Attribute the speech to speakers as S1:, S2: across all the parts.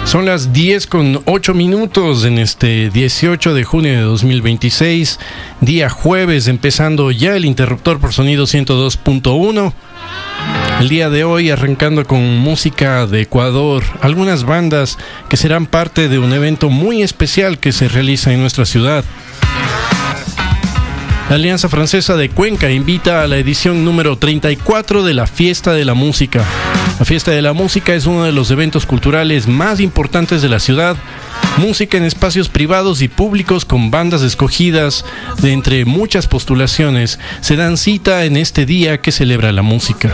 S1: Son las 10:08 en este 18 de junio de 2026, día jueves, empezando ya el interruptor por sonido 102.1. El día de hoy arrancando con música de Ecuador, algunas bandas que serán parte de un evento muy especial que se realiza en nuestra ciudad. La Alianza Francesa de Cuenca invita a la edición número 34 de la Fiesta de la Música. La Fiesta de la Música es uno de los eventos culturales más importantes de la ciudad. Música en espacios privados y públicos con bandas escogidas de entre muchas postulaciones se dan cita en este día que celebra la música.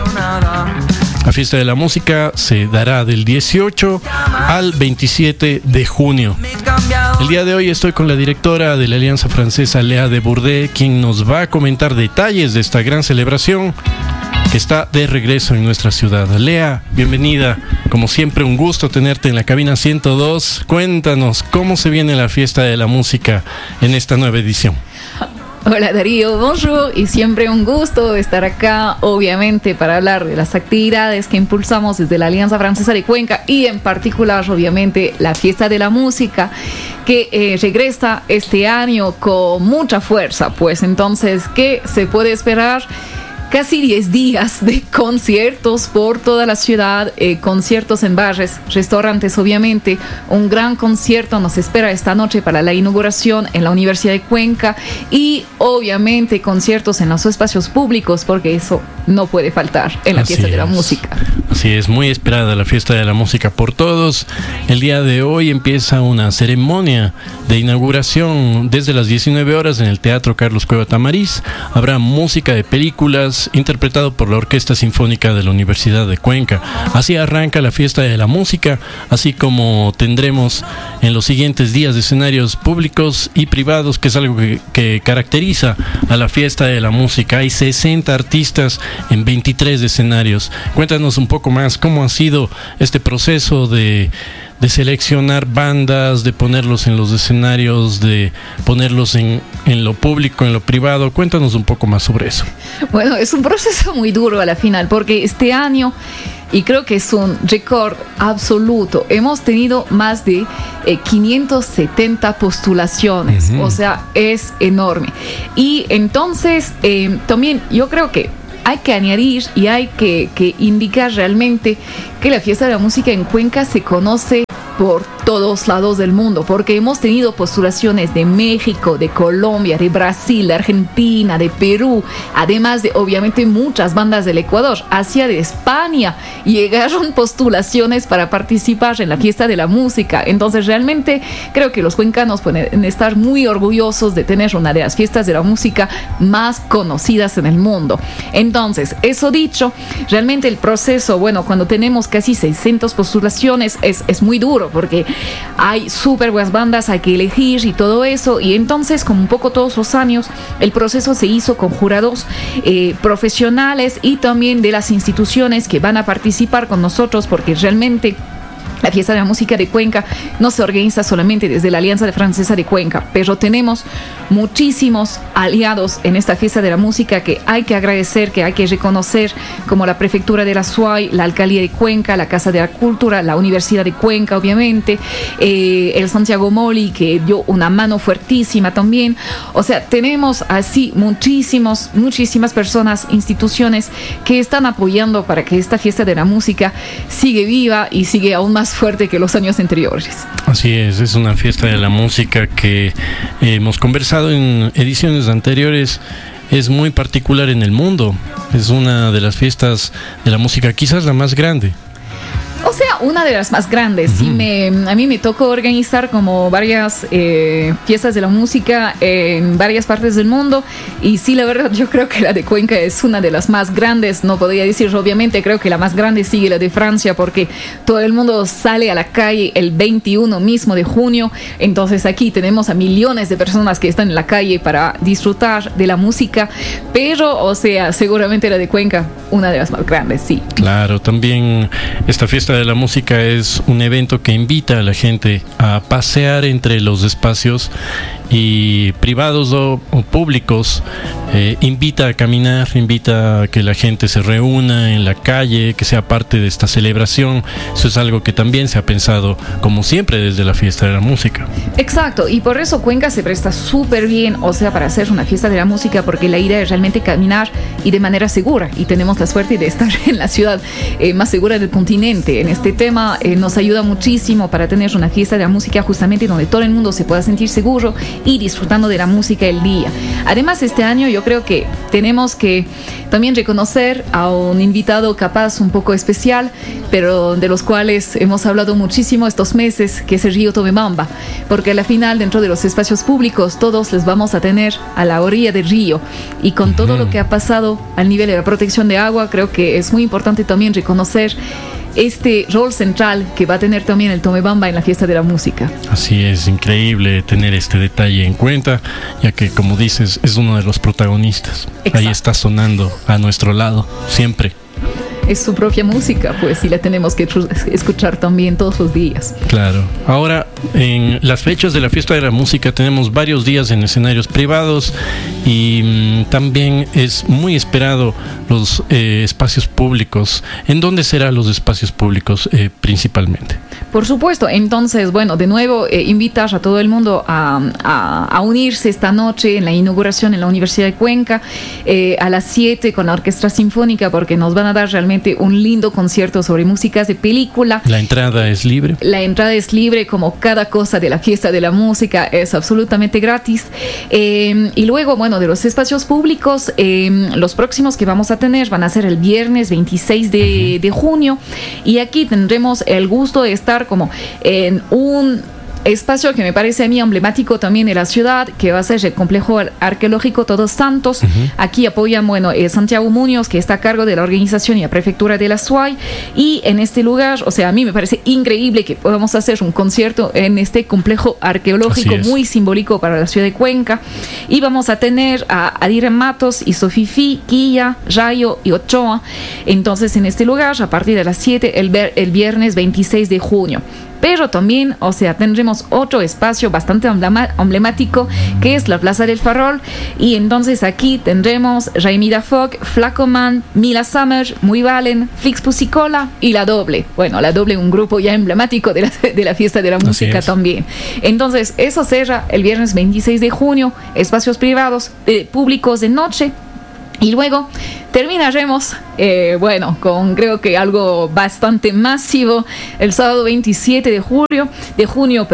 S1: La Fiesta de la Música se dará del 18 al 27 de junio. El día de hoy estoy con la directora de la Alianza Francesa, Lea de Bourdet, quien nos va a comentar detalles de esta gran celebración que está de regreso en nuestra ciudad. Lea, bienvenida. Como siempre, un gusto tenerte en la cabina 102. Cuéntanos cómo se viene la Fiesta de la Música en esta nueva edición.
S2: Hola Darío, bonjour, y siempre un gusto estar acá, obviamente, para hablar de las actividades que impulsamos desde la Alianza Francesa de Cuenca y en particular, obviamente, la Fiesta de la Música, que regresa este año con mucha fuerza. Pues entonces, ¿qué se puede esperar? Casi 10 días de conciertos por toda la ciudad, conciertos en bares, restaurantes, obviamente. Un gran concierto nos espera esta noche para la inauguración en la Universidad de Cuenca y obviamente conciertos en los espacios públicos, porque eso no puede faltar en la Fiesta de la Música.
S1: Así es, muy esperada la Fiesta de la Música por todos. El día de hoy empieza una ceremonia de inauguración desde las 19 horas en el Teatro Carlos Cueva Tamariz. Habrá música de películas interpretado por la Orquesta Sinfónica de la Universidad de Cuenca. Así arranca la Fiesta de la Música, así como tendremos en los siguientes días escenarios públicos y privados, que es algo que caracteriza a la Fiesta de la Música. Hay 60 artistas en 23 escenarios. Cuéntanos un poco más cómo ha sido este proceso de seleccionar bandas, de ponerlos en los escenarios, de ponerlos en lo público, en lo privado. Cuéntanos un poco más sobre eso.
S2: Bueno, es un proceso muy duro a la final, porque este año, y creo que es un récord absoluto, hemos tenido más de 570 postulaciones. O sea, es enorme. Y entonces, también yo creo que hay que añadir y hay que indicar realmente que la Fiesta de la Música en Cuenca se conoce por todos lados del mundo, porque hemos tenido postulaciones de México, de Colombia, de Brasil, de Argentina, de Perú, además de obviamente muchas bandas del Ecuador, hacia de España llegaron postulaciones para participar en la Fiesta de la Música. Entonces realmente creo que los cuencanos pueden estar muy orgullosos de tener una de las fiestas de la música más conocidas en el mundo. Entonces, eso dicho, realmente el proceso, bueno, cuando tenemos casi 600 postulaciones es muy duro, porque hay súper buenas bandas, hay que elegir y todo eso. Y entonces, como un poco todos los años, el proceso se hizo con jurados profesionales y también de las instituciones que van a participar con nosotros, porque realmente la Fiesta de la Música de Cuenca no se organiza solamente desde la Alianza Francesa de Cuenca, pero tenemos muchísimos aliados en esta Fiesta de la Música que hay que agradecer, que hay que reconocer, como la Prefectura de la SUAY, la Alcaldía de Cuenca, la Casa de la Cultura, la Universidad de Cuenca, obviamente, el Santiago Moli, que dio una mano fuertísima también. O sea, tenemos así muchísimas personas, instituciones que están apoyando para que esta Fiesta de la Música siga viva y siga aún más fuerte que los años anteriores.
S1: Así es una Fiesta de la Música que hemos conversado en ediciones anteriores. Es muy particular en el mundo. Es una de las fiestas de la música, quizás la más grande.
S2: O sea, una de las más grandes. Uh-huh. A mí me tocó organizar como varias fiestas de la música en varias partes del mundo. Y sí, la verdad, yo creo que la de Cuenca es una de las más grandes. No podría decir, obviamente, creo que la más grande sigue la de Francia, porque todo el mundo sale a la calle el 21 mismo de junio. Entonces aquí tenemos a millones de personas que están en la calle para disfrutar de la música. Pero, o sea, seguramente la de Cuenca, una de las más grandes, sí.
S1: Claro, también esta Fiesta de la Música es un evento que invita a la gente a pasear entre los espacios y privados o públicos, invita a caminar, invita a que la gente se reúna en la calle, que sea parte de esta celebración. Eso es algo que también se ha pensado, como siempre, desde la fiesta de la música.
S2: Exacto, y por eso Cuenca se presta súper bien, o sea, para hacer una fiesta de la música, porque la idea es realmente caminar y de manera segura, y tenemos la suerte de estar en la ciudad más segura del continente. En este tema nos ayuda muchísimo para tener una fiesta de la música justamente donde todo el mundo se pueda sentir seguro y disfrutando de la música el día. Además, este año yo creo que tenemos que también reconocer a un invitado capaz un poco especial, pero de los cuales hemos hablado muchísimo estos meses, que es el río Tomebamba, porque a la final, dentro de los espacios públicos, todos les vamos a tener a la orilla del río, y con todo lo que ha pasado al nivel de la protección de agua, creo que es muy importante también reconocer este rol central que va a tener también el Tomebamba en la fiesta de la música.
S1: Así es, increíble tener este detalle en cuenta, ya que, como dices, es uno de los protagonistas. Exacto. Ahí está sonando a nuestro lado, siempre.
S2: Es su propia música, pues, y la tenemos que escuchar también todos los días.
S1: Claro. Ahora, en las fechas de la fiesta de la música tenemos varios días en escenarios privados, y también es muy esperado los espacios públicos. ¿En dónde serán los espacios públicos principalmente?
S2: Por supuesto. Entonces, bueno, de nuevo invitar a todo el mundo a unirse esta noche en la inauguración en la Universidad de Cuenca a las 7 con la Orquesta Sinfónica, porque nos van a dar realmente un lindo concierto sobre músicas de película.
S1: ¿La entrada es libre?
S2: La entrada es libre, como cada cosa de la fiesta de la música, es absolutamente gratis. Y luego, bueno, de los espacios públicos, los próximos que vamos a tener van a ser el viernes 26 de junio, y aquí tendremos el gusto de estar como en un espacio que me parece a mí emblemático también de la ciudad, que va a ser el complejo arqueológico Todos Santos. Aquí apoyan, bueno, Santiago Muñoz, que está a cargo de la organización y la prefectura de la SUAY, y en este lugar, o sea, a mí me parece increíble que podamos hacer un concierto en este complejo arqueológico muy simbólico para la ciudad de Cuenca, y vamos a tener a Adire Matos y Sofifi, Quilla, Rayo y Ochoa. Entonces, en este lugar, a partir de las 7, el viernes 26 de junio. Pero también, o sea, tendremos otro espacio bastante emblemático, que es la Plaza del Farol, y entonces aquí tendremos Raimida Fogg, Flacoman, Mila Summer, Muy Valen, Flix Pusicola y La Doble. Bueno, La Doble, un grupo ya emblemático de la fiesta de la música también. Entonces, eso cierra el viernes 26 de junio, espacios privados, públicos de noche. Y luego terminaremos, con creo que algo bastante masivo, el sábado 27 de junio,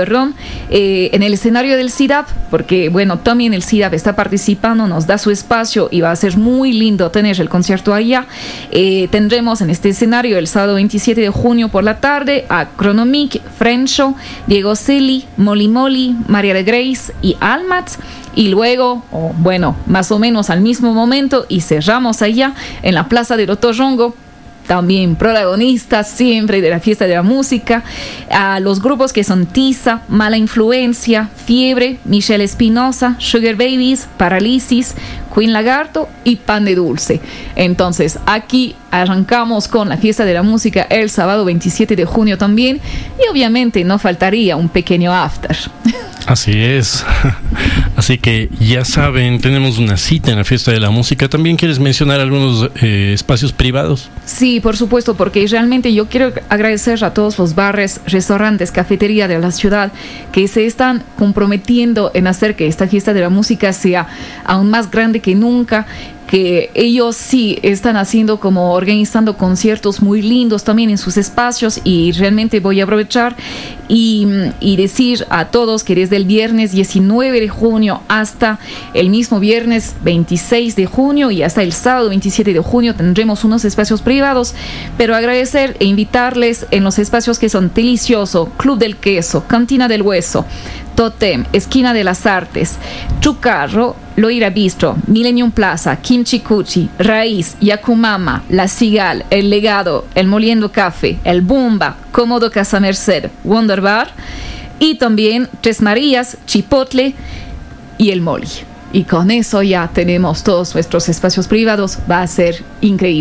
S2: en el escenario del CIDAP, porque bueno, también el CIDAP está participando, nos da su espacio y va a ser muy lindo tener el concierto allá. Tendremos en este escenario el sábado 27 de junio por la tarde a Chronomic, Frencho, Diego Celi, Molly Molly, María de Grace y Almat. Y luego, más o menos al mismo momento, y cerramos allá en la Plaza del Otorrongo, también protagonistas siempre de la fiesta de la música, a los grupos que son Tiza, Mala Influencia, Fiebre, Michelle Espinosa, Sugar Babies, Parálisis, Queen Lagarto y Pan de Dulce. Entonces, aquí arrancamos con la fiesta de la música el sábado 27 de junio también, y obviamente no faltaría un pequeño after.
S1: Así es. Así que ya saben, tenemos una cita en la fiesta de la música. ¿También quieres mencionar algunos espacios privados?
S2: Sí, por supuesto, porque realmente yo quiero agradecer a todos los bares, restaurantes, cafeterías de la ciudad que se están comprometiendo en hacer que esta fiesta de la música sea aún más grande que nunca, que ellos sí están haciendo como organizando conciertos muy lindos también en sus espacios, y realmente voy a aprovechar y decir a todos que desde el viernes 19 de junio hasta el mismo viernes 26 de junio y hasta el sábado 27 de junio tendremos unos espacios privados, pero agradecer e invitarles en los espacios que son Delicioso, Club del Queso, Cantina del Hueso, Totem, Esquina de las Artes, Chucarro, Loira Bistro, Millennium Plaza, Kimchi Cuchi, Raíz, Yacumama, La Cigal, El Legado, El Moliendo Café, El Bumba, Cómodo Casa Merced, Wonder Bar, y también Tres Marías, Chipotle y El Moli. Y con eso ya tenemos todos nuestros espacios privados. Va a ser increíble.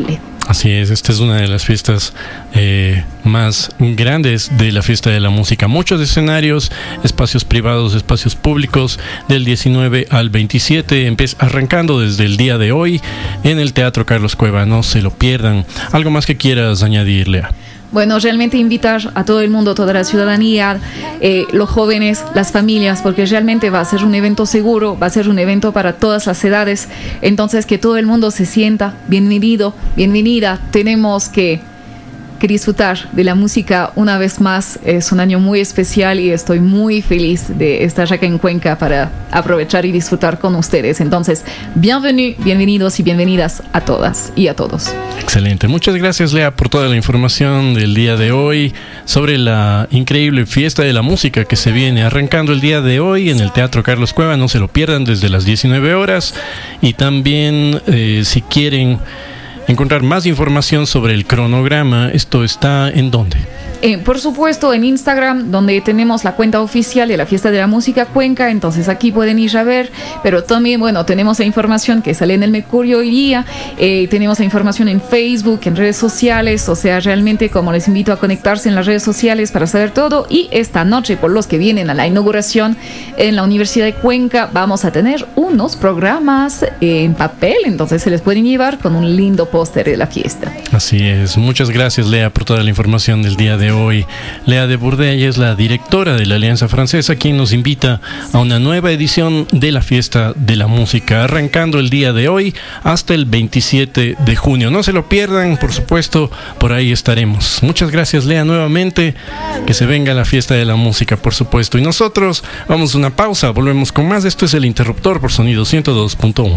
S1: Así es, esta es una de las fiestas más grandes de la fiesta de la música. Muchos escenarios, espacios privados, espacios públicos, del 19 al 27, arrancando desde el día de hoy en el Teatro Carlos Cueva. No se lo pierdan. ¿Algo más que quieras añadir, Lea?
S2: Bueno, realmente invitar a todo el mundo, toda la ciudadanía, los jóvenes, las familias, porque realmente va a ser un evento seguro, va a ser un evento para todas las edades. Entonces, que todo el mundo se sienta bienvenido, bienvenida. Tenemos que disfrutar de la música una vez más. Es un año muy especial y estoy muy feliz de estar acá en Cuenca para aprovechar y disfrutar con ustedes. Entonces, bienvenidos y bienvenidas a todas y a todos.
S1: Excelente. Muchas gracias, Lea, por toda la información del día de hoy sobre la increíble fiesta de la música que se viene arrancando el día de hoy en el Teatro Carlos Cueva. No se lo pierdan, desde las 19 horas. Y también, si quieren encontrar más información sobre el cronograma, ¿esto está en dónde?
S2: Por supuesto, en Instagram, donde tenemos la cuenta oficial de la Fiesta de la Música Cuenca. Entonces aquí pueden ir a ver, pero también, bueno, tenemos la información que sale en el Mercurio hoy día. Tenemos la información en Facebook, en redes sociales. O sea, realmente, como les invito a conectarse en las redes sociales para saber todo. Y esta noche, por los que vienen a la inauguración en la Universidad de Cuenca, vamos a tener unos programas en papel. Entonces se les pueden llevar con un lindo póster de la fiesta.
S1: Así es. Muchas gracias, Lea, por toda la información del día de hoy. Lea de Bourdet es la directora de la Alianza Francesa, quien nos invita a una nueva edición de la Fiesta de la Música, arrancando el día de hoy hasta el 27 de junio. No se lo pierdan, por supuesto, por ahí estaremos. Muchas gracias, Lea, nuevamente. Que se venga la Fiesta de la Música, por supuesto. Y nosotros vamos a una pausa, volvemos con más. Esto es El Interruptor por Sonido 102.1.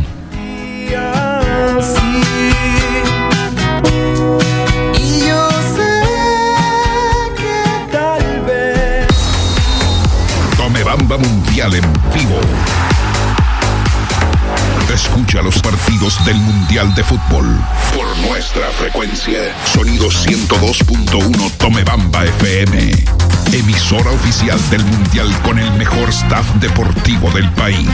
S3: Bamba Mundial en vivo. Escucha los partidos del Mundial de Fútbol por nuestra frecuencia. Sonido 102.1 Tomebamba FM. Emisora oficial del Mundial con el mejor staff deportivo del país.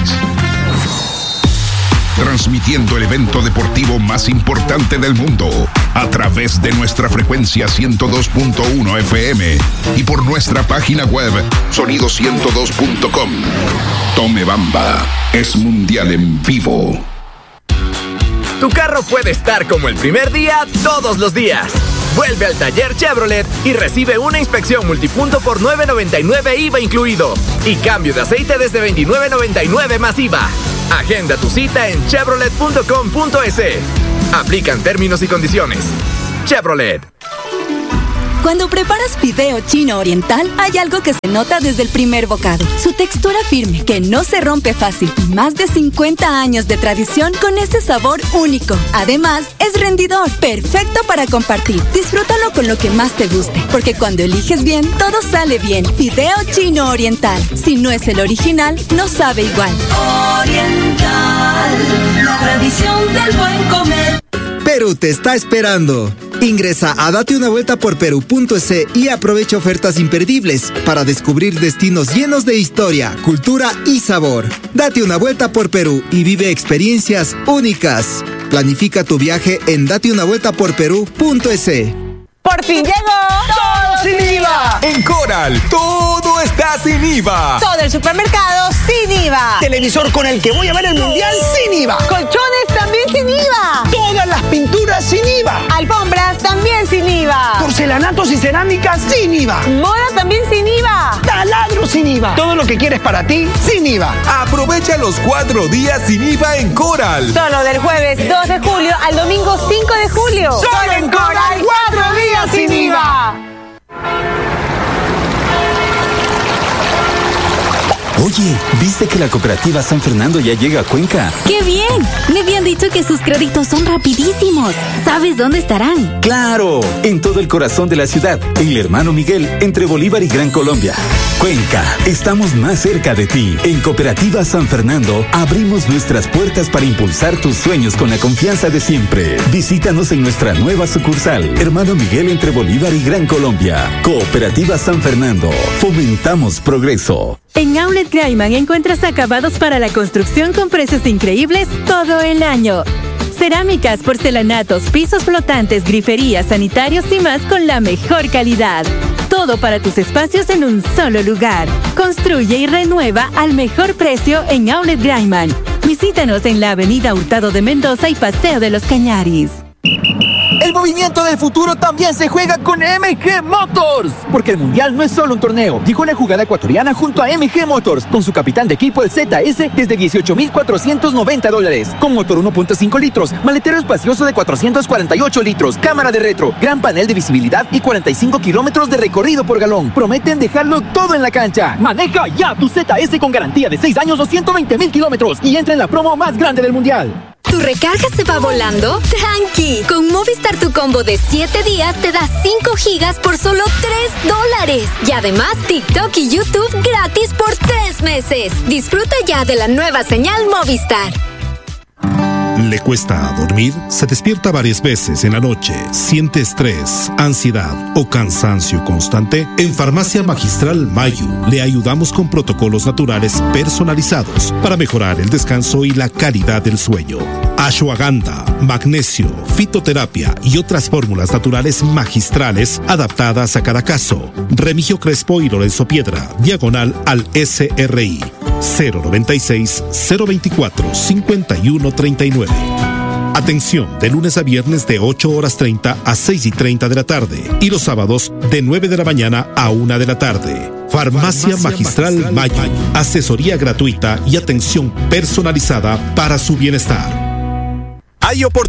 S3: Transmitiendo el evento deportivo más importante del mundo a través de nuestra frecuencia 102.1 FM y por nuestra página web sonido102.com. Tomebamba es mundial en vivo.
S4: Tu carro puede estar como el primer día todos los días. Vuelve al taller Chevrolet y recibe una inspección multipunto por $9.99 IVA incluido y cambio de aceite desde $29.99 más IVA. Agenda tu cita en chevrolet.com.es. Aplican términos y condiciones. Chevrolet.
S5: Cuando preparas fideo chino oriental, hay algo que se nota desde el primer bocado. Su textura firme, que no se rompe fácil. Y más de 50 años de tradición con ese sabor único. Además, es rendidor, perfecto para compartir. Disfrútalo con lo que más te guste, porque cuando eliges bien, todo sale bien. Fideo chino oriental. Si no es el original, no sabe igual.
S6: Oriental, la tradición del buen comer.
S7: Perú te está esperando. Ingresa a dateunavueltaporperú.es y aprovecha ofertas imperdibles para descubrir destinos llenos de historia, cultura y sabor. Date una vuelta por Perú y vive experiencias únicas. Planifica tu viaje en dateunavueltaporperú.es.
S8: ¡Por fin llegó! ¡Todo sin IVA!
S9: En Coral, todo está sin IVA.
S8: Todo el supermercado sin IVA.
S10: Televisor con el que voy a ver el mundial sin IVA.
S8: Colchones también sin IVA.
S10: Todas las pinturas sin IVA.
S8: Alfombras también sin IVA.
S10: Porcelanatos y cerámicas sin IVA.
S8: Moda también sin IVA.
S10: Taladros sin IVA. Todo lo que quieres para ti sin IVA.
S9: Aprovecha los 4 días sin IVA en Coral.
S8: Solo del jueves 2 de julio al domingo 5 de julio.
S10: Solo en Coral 4 días sin IVA.
S11: Oye, ¿viste que la cooperativa San Fernando ya llega a Cuenca?
S12: ¡Qué bien! Me habían dicho que sus créditos son rapidísimos. ¿Sabes dónde estarán?
S11: ¡Claro! En todo el corazón de la ciudad, en el Hermano Miguel, entre Bolívar y Gran Colombia. Cuenca, estamos más cerca de ti. En Cooperativa San Fernando, abrimos nuestras puertas para impulsar tus sueños con la confianza de siempre. Visítanos en nuestra nueva sucursal, Hermano Miguel, entre Bolívar y Gran Colombia. Cooperativa San Fernando, fomentamos progreso.
S13: En Outlet Graiman encuentras acabados para la construcción con precios increíbles todo el año. Cerámicas, porcelanatos, pisos flotantes, griferías, sanitarios y más con la mejor calidad. Todo para tus espacios en un solo lugar. Construye y renueva al mejor precio en Outlet Graiman. Visítanos en la Avenida Hurtado de Mendoza y Paseo de los Cañaris.
S14: El movimiento del futuro también se juega con MG Motors, porque el Mundial no es solo un torneo. Llegó la jugada ecuatoriana junto a MG Motors, con su capitán de equipo, el ZS, desde $18,490. Con motor 1.5 litros, maletero espacioso de 448 litros, cámara de retro, gran panel de visibilidad y 45 kilómetros de recorrido por galón. Prometen dejarlo todo en la cancha. Maneja ya tu ZS con garantía de 6 años o 120,000 kilómetros y entra en la promo más grande del Mundial.
S15: ¿Tu recarga se va volando? ¡Tranqui! Con Movistar tu combo de 7 días te da 5 gigas por solo $3. Y además TikTok y YouTube gratis por 3 meses. Disfruta ya de la nueva señal Movistar.
S16: ¿Le cuesta dormir? ¿Se despierta varias veces en la noche? ¿Siente estrés, ansiedad o cansancio constante? En Farmacia Magistral Mayu le ayudamos con protocolos naturales personalizados para mejorar el descanso y la calidad del sueño. Ashwagandha, magnesio, fitoterapia y otras fórmulas naturales magistrales adaptadas a cada caso. Remigio Crespo y Lorenzo Piedra, diagonal al SRI. 096-024-5139. Atención, de lunes a viernes de 8:30 a 6:30 de la tarde y los sábados de 9 de la mañana a 1 de la tarde. Farmacia Magistral Mayo. Asesoría gratuita y atención personalizada para su bienestar.
S17: Hay oportunidades